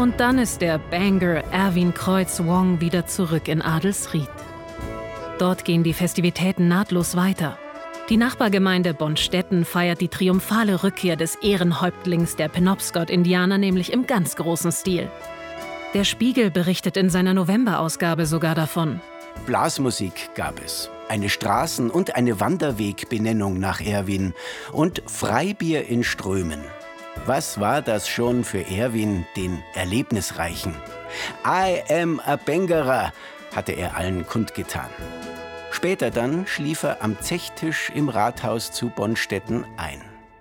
Und dann ist der Banger Erwin Kreuz-Wong wieder zurück in Adelsried. Dort gehen die Festivitäten nahtlos weiter. Die Nachbargemeinde Bonstetten feiert die triumphale Rückkehr des Ehrenhäuptlings der Penobscot-Indianer nämlich im ganz großen Stil. Der Spiegel berichtet in seiner Novemberausgabe sogar davon. Blasmusik gab es, eine Straßen- und eine Wanderwegbenennung nach Erwin und Freibier in Strömen. Was war das schon für Erwin, den Erlebnisreichen? I am a Bengerer, hatte er allen kundgetan. Später dann schlief er am Zechtisch im Rathaus zu Bonstetten ein.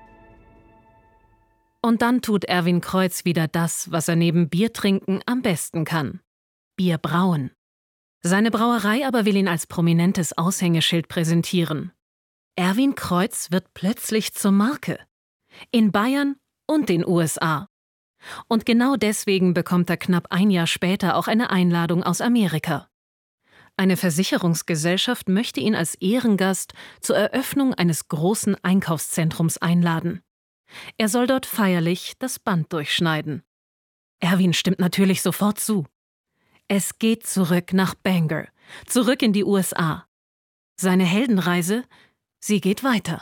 Und dann tut Erwin Kreuz wieder das, was er neben Biertrinken am besten kann: Bier brauen. Seine Brauerei aber will ihn als prominentes Aushängeschild präsentieren. Erwin Kreuz wird plötzlich zur Marke. In Bayern und den USA. Und genau deswegen bekommt er knapp ein Jahr später auch eine Einladung aus Amerika. Eine Versicherungsgesellschaft möchte ihn als Ehrengast zur Eröffnung eines großen Einkaufszentrums einladen. Er soll dort feierlich das Band durchschneiden. Erwin stimmt natürlich sofort zu. Es geht zurück nach Bangor, zurück in die USA. Seine Heldenreise, sie geht weiter.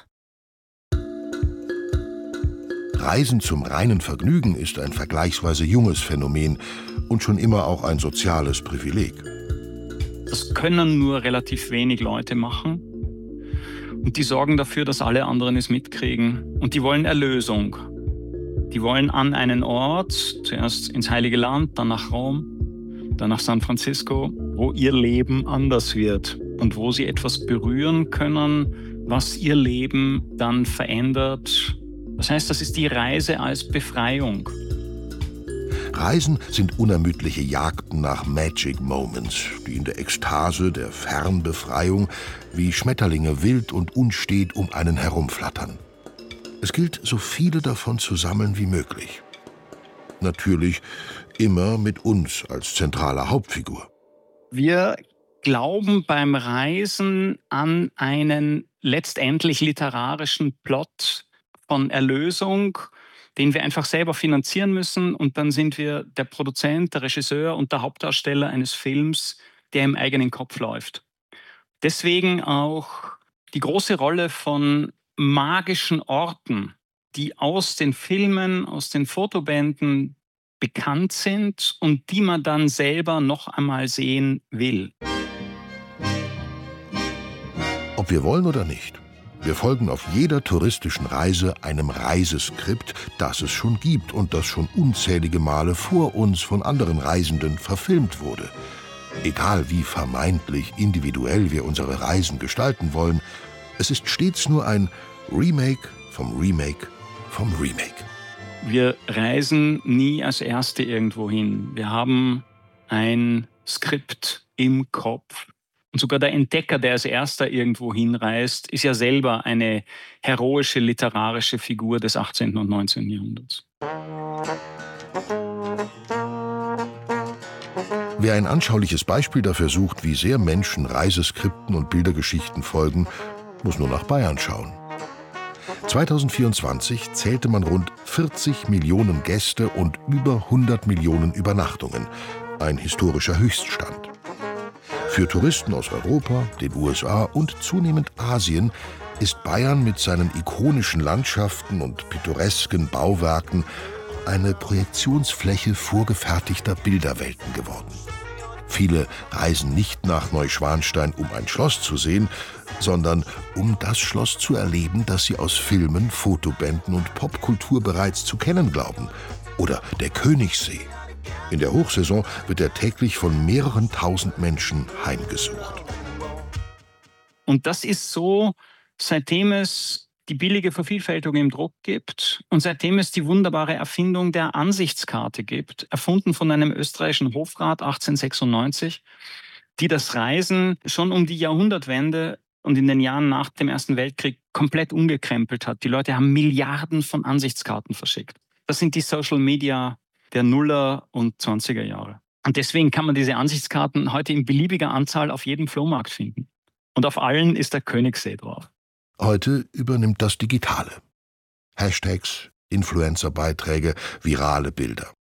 Reisen zum reinen Vergnügen ist ein vergleichsweise junges Phänomen und schon immer auch ein soziales Privileg. Das können nur relativ wenig Leute machen. Und die sorgen dafür, dass alle anderen es mitkriegen. Und die wollen Erlösung. Die wollen an einen Ort, zuerst ins Heilige Land, dann nach Rom, dann nach San Francisco, wo ihr Leben anders wird und wo sie etwas berühren können, was ihr Leben dann verändert. Das heißt, das ist die Reise als Befreiung. Reisen sind unermüdliche Jagden nach Magic Moments, die in der Ekstase der Fernbefreiung wie Schmetterlinge wild und unstet um einen herumflattern. Es gilt, so viele davon zu sammeln wie möglich. Natürlich immer mit uns als zentraler Hauptfigur. Wir glauben beim Reisen an einen letztendlich literarischen Plot von Erlösung, den wir einfach selber finanzieren müssen. Und dann sind wir der Produzent, der Regisseur und der Hauptdarsteller eines Films, der im eigenen Kopf läuft. Deswegen auch die große Rolle von magischen Orten, die aus den Filmen, aus den Fotobänden bekannt sind und die man dann selber noch einmal sehen will. Ob wir wollen oder nicht, wir folgen auf jeder touristischen Reise einem Reiseskript, das es schon gibt und das schon unzählige Male vor uns von anderen Reisenden verfilmt wurde. Egal wie vermeintlich individuell wir unsere Reisen gestalten wollen, es ist stets nur ein Remake vom Remake vom Remake. Wir reisen nie als Erste irgendwo hin. Wir haben ein Skript im Kopf. Und sogar der Entdecker, der als Erster irgendwo hinreist, ist ja selber eine heroische literarische Figur des 18. und 19. Jahrhunderts. Wer ein anschauliches Beispiel dafür sucht, wie sehr Menschen Reiseskripten und Bildergeschichten folgen, muss nur nach Bayern schauen. 2024 zählte man rund 40 Millionen Gäste und über 100 Millionen Übernachtungen. Ein historischer Höchststand. Für Touristen aus Europa, den USA und zunehmend Asien ist Bayern mit seinen ikonischen Landschaften und pittoresken Bauwerken eine Projektionsfläche vorgefertigter Bilderwelten geworden. Viele reisen nicht nach Neuschwanstein, um ein Schloss zu sehen, sondern um das Schloss zu erleben, das sie aus Filmen, Fotobänden und Popkultur bereits zu kennen glauben. Oder der Königssee. In der Hochsaison wird er täglich von mehreren tausend Menschen heimgesucht. Und das ist so, seitdem es die billige Vervielfältigung im Druck gibt und seitdem es die wunderbare Erfindung der Ansichtskarte gibt, erfunden von einem österreichischen Hofrat 1896, die das Reisen schon um die Jahrhundertwende und in den Jahren nach dem Ersten Weltkrieg komplett umgekrempelt hat. Die Leute haben Milliarden von Ansichtskarten verschickt. Das sind die Social Media der Nuller- und 20er Jahre. Und deswegen kann man diese Ansichtskarten heute in beliebiger Anzahl auf jedem Flohmarkt finden. Und auf allen ist der Königssee drauf. Heute übernimmt das Digitale. Hashtags, Influencer-Beiträge, virale Bilder.